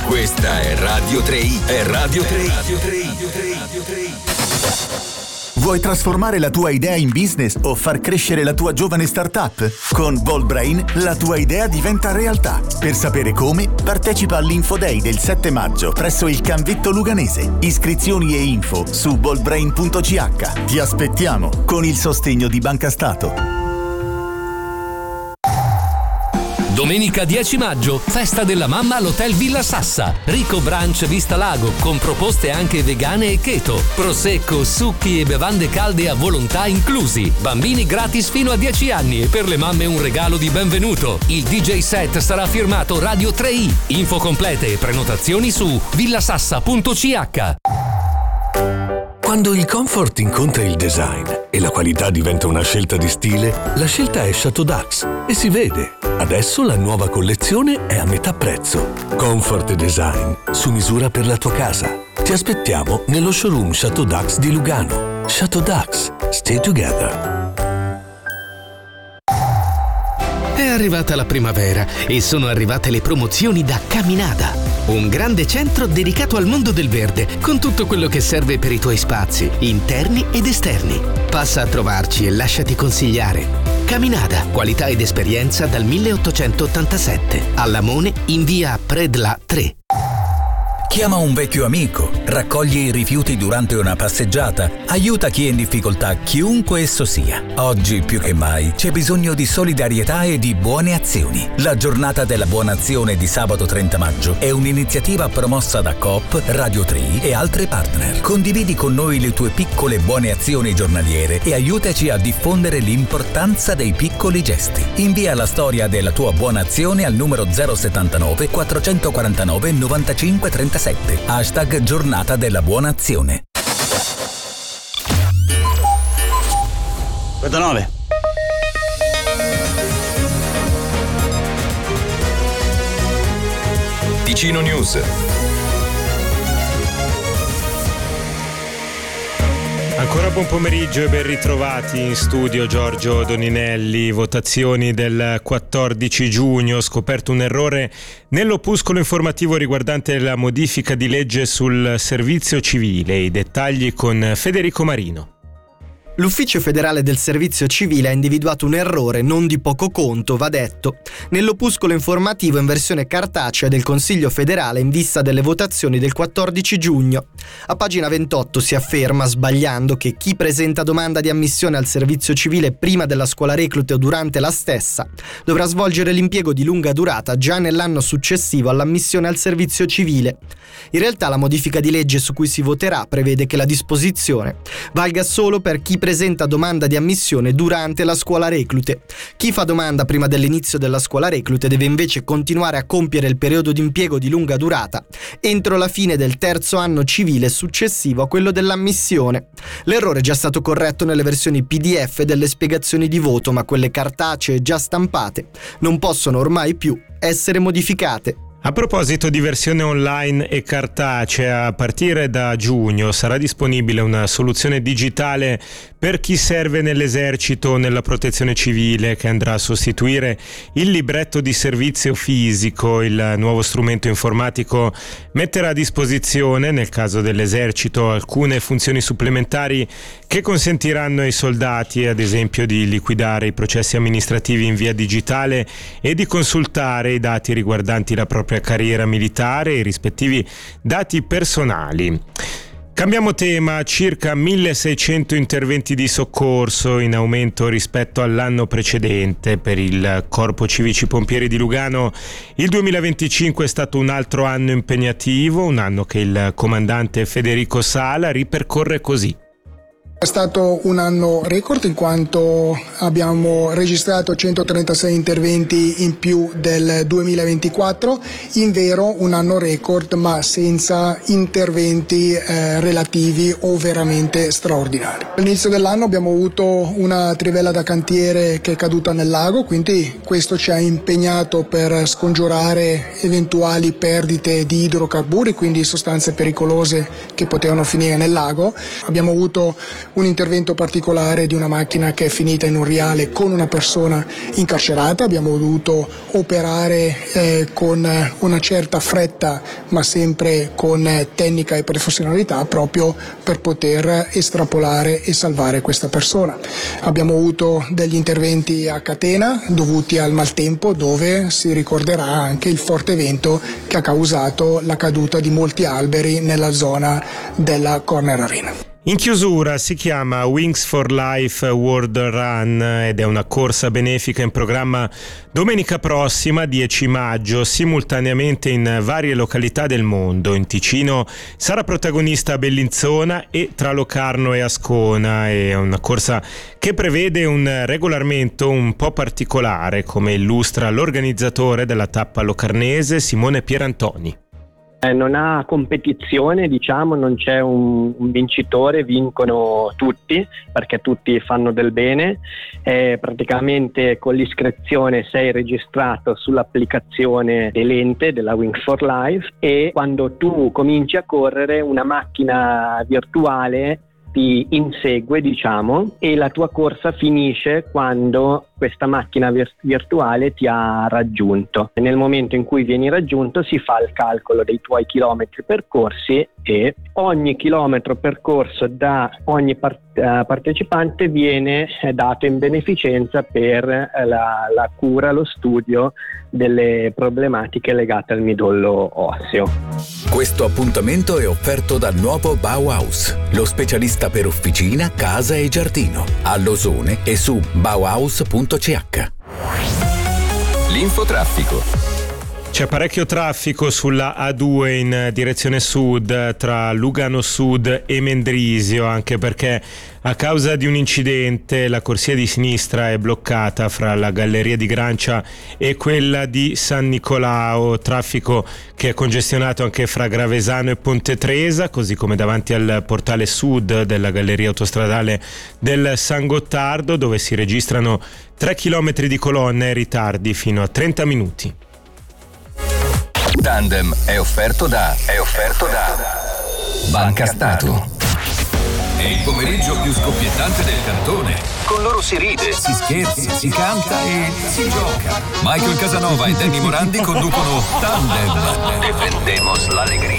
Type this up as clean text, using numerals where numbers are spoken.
Questa è Radio 3i. È Radio 3i. Vuoi trasformare la tua idea in business o far crescere la tua giovane startup? Con Boldbrain la tua idea diventa realtà. Per sapere come, partecipa all'Info Day del 7 maggio presso il Canvetto Luganese. Iscrizioni e info su boldbrain.ch. Ti aspettiamo con il sostegno di Banca Stato. Domenica 10 maggio, festa della mamma all'Hotel Villa Sassa. Rico Brunch Vista Lago, con proposte anche vegane e keto. Prosecco, succhi e bevande calde a volontà inclusi. Bambini gratis fino a 10 anni e per le mamme un regalo di benvenuto. Il DJ set sarà firmato Radio 3i. Info complete e prenotazioni su villasassa.ch. Quando il comfort incontra il design e la qualità diventa una scelta di stile, la scelta è Chateau Dax e si vede. Adesso la nuova collezione è a metà prezzo. Comfort e design su misura per la tua casa. Ti aspettiamo nello showroom Chateau Dax di Lugano. Chateau Dax. Stay together. È arrivata la primavera e sono arrivate le promozioni da Caminada. Un grande centro dedicato al mondo del verde, con tutto quello che serve per i tuoi spazi, interni ed esterni. Passa a trovarci e lasciati consigliare. Caminada, qualità ed esperienza dal 1887. A Lamone, in via Predla 3. Chiama un vecchio amico, raccoglie i rifiuti durante una passeggiata, aiuta chi è in difficoltà, chiunque esso sia. Oggi più che mai c'è bisogno di solidarietà e di buone azioni. La giornata della buona azione di sabato 30 maggio è un'iniziativa promossa da Coop, Radio 3i e altri partner. Condividi con noi le tue piccole buone azioni giornaliere e aiutaci a diffondere l'importanza dei piccoli gesti. Invia la storia della tua buona azione al numero 079 449 95 37. Hashtag Giornata della Buona Azione. 9. Ticino News. Ancora buon pomeriggio e ben ritrovati in studio Giorgio Doninelli. Votazioni del 14 giugno, scoperto un errore nell'opuscolo informativo riguardante la modifica di legge sul servizio civile. I dettagli con Federico Marino. L'Ufficio federale del servizio civile ha individuato un errore non di poco conto, va detto, nell'opuscolo informativo in versione cartacea del Consiglio federale in vista delle votazioni del 14 giugno. A pagina 28 si afferma, sbagliando, che chi presenta domanda di ammissione al servizio civile prima della scuola reclute o durante la stessa dovrà svolgere l'impiego di lunga durata già nell'anno successivo all'ammissione al servizio civile. In realtà la modifica di legge su cui si voterà prevede che la disposizione valga solo per chi presenta domanda di ammissione durante la scuola reclute. Chi fa domanda prima dell'inizio della scuola reclute deve invece continuare a compiere il periodo di impiego di lunga durata entro la fine del terzo anno civile successivo a quello dell'ammissione. L'errore è già stato corretto nelle versioni PDF delle spiegazioni di voto, ma quelle cartacee già stampate non possono ormai più essere modificate. A proposito di versione online e cartacea, a partire da giugno sarà disponibile una soluzione digitale per chi serve nell'esercito o nella protezione civile, che andrà a sostituire il libretto di servizio fisico. Il nuovo strumento informatico metterà a disposizione, nel caso dell'esercito, alcune funzioni supplementari che consentiranno ai soldati, ad esempio, di liquidare i processi amministrativi in via digitale e di consultare i dati riguardanti la propria carriera militare e i rispettivi dati personali. Cambiamo tema, circa 1600 interventi di soccorso, in aumento rispetto all'anno precedente. Per il Corpo Civici Pompieri di Lugano il 2025 è stato un altro anno impegnativo, un anno che il comandante Federico Sala ripercorre così. È stato un anno record in quanto abbiamo registrato 136 interventi in più del 2024, invero un anno record ma senza interventi relativi o veramente straordinari. All'inizio dell'anno abbiamo avuto una trivella da cantiere che è caduta nel lago, quindi questo ci ha impegnato per scongiurare eventuali perdite di idrocarburi, quindi sostanze pericolose che potevano finire nel lago. Abbiamo avuto un intervento particolare di una macchina che è finita in un riale con una persona incarcerata. Abbiamo dovuto operare con una certa fretta, ma sempre con tecnica e professionalità, proprio per poter estrapolare e salvare questa persona. Abbiamo avuto degli interventi a catena dovuti al maltempo, dove si ricorderà anche il forte vento che ha causato la caduta di molti alberi nella zona della Corner Arena. In chiusura si chiama Wings for Life World Run ed è una corsa benefica in programma domenica prossima, 10 maggio, simultaneamente in varie località del mondo. In Ticino sarà protagonista Bellinzona e tra Locarno e Ascona. È una corsa che prevede un regolamento un po' particolare, come illustra l'organizzatore della tappa locarnese Simone Pierantoni. Non ha competizione, non c'è un vincitore, vincono tutti perché tutti fanno del bene. Praticamente con l'iscrizione sei registrato sull'applicazione dell'ente della Wings for Life e quando tu cominci a correre una macchina virtuale ti insegue e la tua corsa finisce quando questa macchina virtuale ti ha raggiunto. E nel momento in cui vieni raggiunto si fa il calcolo dei tuoi chilometri percorsi e ogni chilometro percorso da ogni partecipante viene dato in beneficenza per la cura, lo studio delle problematiche legate al midollo osseo. Questo appuntamento è offerto dal nuovo Bauhaus, lo specialista per officina, casa e giardino, a Losone e su bauhaus.ch. L'infotraffico. C'è parecchio traffico sulla A2 in direzione sud tra Lugano Sud e Mendrisio, anche perché a causa di un incidente la corsia di sinistra è bloccata fra la Galleria di Grancia e quella di San Nicolao, traffico che è congestionato anche fra Gravesano e Ponte Tresa, così come davanti al portale sud della Galleria autostradale del San Gottardo, dove si registrano 3 chilometri di colonne e ritardi fino a 30 minuti. Tandem è offerto da Banca Stato. È il pomeriggio più scoppiettante del cantone. Con loro si ride, si scherza, si canta e si gioca. Michael Casanova e Danny Morandi conducono Tandem. Defendemos l'allegria.